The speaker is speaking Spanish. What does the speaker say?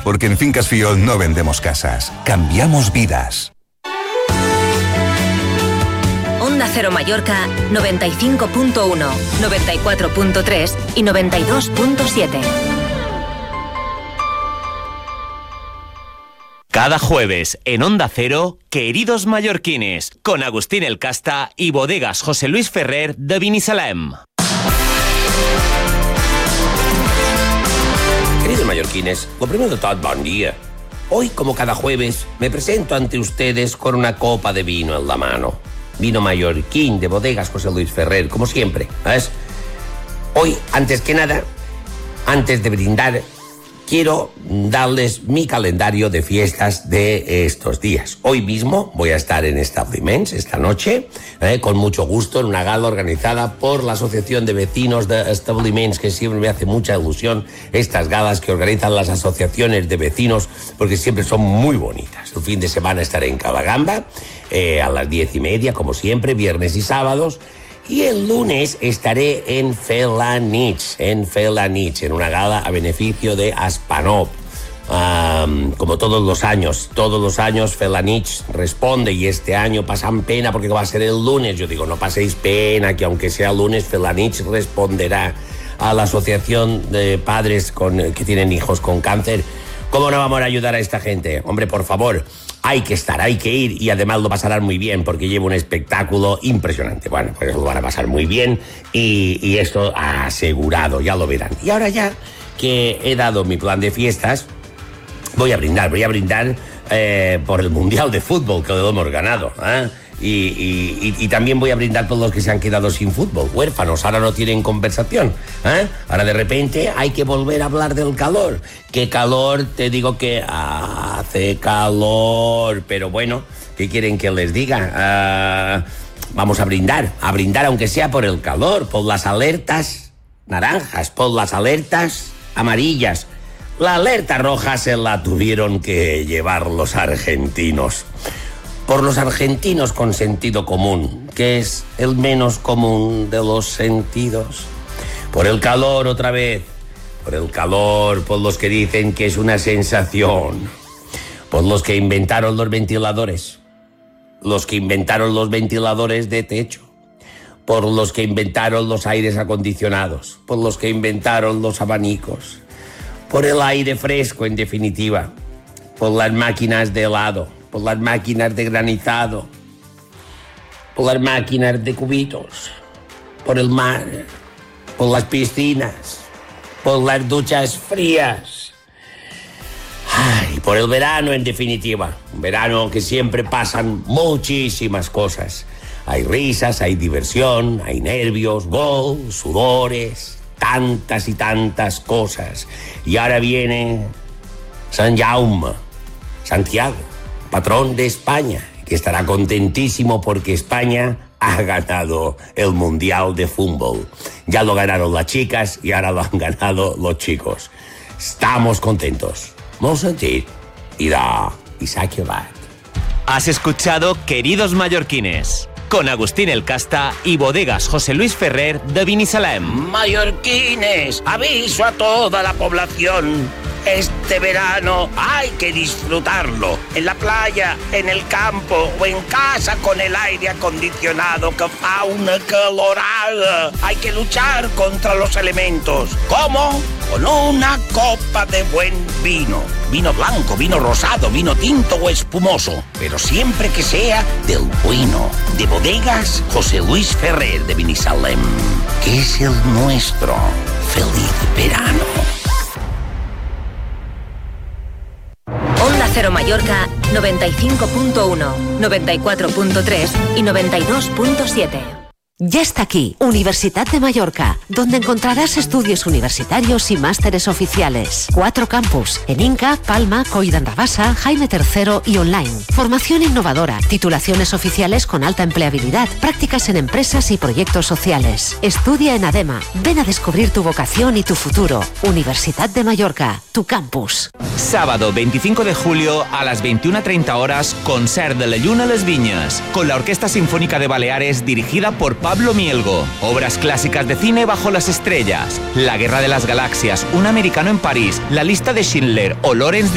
porque en Fincas Fiol no vendemos casas, cambiamos vidas. Onda Cero Mallorca 95.1, 94.3 y 92.7. Cada jueves en Onda Cero, Queridos Mallorquines, con Agustín El Casta y Bodegas José Luis Ferrer de Binissalem. Queridos mallorquines, lo primero de todo, buen día. Hoy, como cada jueves, me presento ante ustedes con una copa de vino en la mano. Vino mallorquín de Bodegas José Luis Ferrer, como siempre, ¿sabes? Hoy, antes que nada, antes de brindar, quiero darles mi calendario de fiestas de estos días. Hoy mismo voy a estar en Establiments, esta noche, con mucho gusto, en una gala organizada por la Asociación de Vecinos de Establiments, que siempre me hace mucha ilusión estas galas que organizan las asociaciones de vecinos, porque siempre son muy bonitas. El fin de semana estaré en Calagamba, a las 10:30, como siempre, viernes y sábados. Y el lunes estaré en Felanich, en una gala a beneficio de Aspanov. Como todos los años Felanich responde, y este año pasan pena porque va a ser el lunes. Yo digo, no paséis pena, que aunque sea lunes, Felanich responderá a la asociación de padres que tienen hijos con cáncer. ¿Cómo no vamos a ayudar a esta gente? Hombre, por favor, hay que estar, hay que ir, y además lo pasarán muy bien porque llevo un espectáculo impresionante. Bueno, pues lo van a pasar muy bien y esto asegurado, ya lo verán. Y ahora ya que he dado mi plan de fiestas, voy a brindar por el Mundial de Fútbol, que lo hemos ganado, ¿eh? Y también voy a brindar por los que se han quedado sin fútbol, huérfanos, ahora no tienen conversación, ¿eh? Ahora de repente hay que volver a hablar del calor. ¿Qué calor? Te digo que hace calor, pero bueno, ¿qué quieren que les diga? Vamos a brindar aunque sea por el calor, por las alertas naranjas, por las alertas amarillas. La alerta roja se la tuvieron que llevar los argentinos. Por los argentinos con sentido común, que es el menos común de los sentidos. Por el calor otra vez. Por el calor, por los que dicen que es una sensación. Por los que inventaron los ventiladores. Los que inventaron los ventiladores de techo. Por los que inventaron los aires acondicionados. Por los que inventaron los abanicos. Por el aire fresco, en definitiva. Por las máquinas de helado. Por las máquinas de granizado, por las máquinas de cubitos, por el mar, por las piscinas, por las duchas frías. Ay, por el verano, en definitiva. Un verano que siempre pasan muchísimas cosas. Hay risas, hay diversión, hay nervios, gol, sudores, tantas y tantas cosas. Y ahora viene San Jaume, Santiago, patrón de España, que estará contentísimo porque España ha ganado el Mundial de Fútbol. Ya lo ganaron las chicas y ahora lo han ganado los chicos. Estamos contentos. Molt sentit. Y saque bat. Has escuchado Queridos Mallorquines, con Agustín El Casta y Bodegas José Luis Ferrer de Binissalem. Mallorquines, aviso a toda la población. Este verano hay que disfrutarlo. En la playa, en el campo o en casa con el aire acondicionado que fa una calorada. Hay que luchar contra los elementos. ¿Cómo? Con una copa de buen vino. Vino blanco, vino rosado, vino tinto o espumoso. Pero siempre que sea del bueno. De Bodegas José Luis Ferrer de Binissalem, que es el nuestro. Feliz verano. Onda Cero Mallorca 95.1, 94.3 y 92.7. Ya está aquí, Universidad de Mallorca, donde encontrarás estudios universitarios y másteres oficiales. 4 campus, en Inca, Palma, Coll d'Arrabassa, Jaime III y online. Formación innovadora, titulaciones oficiales con alta empleabilidad, prácticas en empresas y proyectos sociales. Estudia en ADEMA. Ven a descubrir tu vocación y tu futuro. Universidad de Mallorca, tu campus. Sábado 25 de julio a las 21:30 horas, concert de la Lluna a les Viñas, con la Orquesta Sinfónica de Baleares dirigida por Pablo Mielgo. Obras clásicas de cine bajo las estrellas, La Guerra de las Galaxias, Un americano en París, La lista de Schindler o Lawrence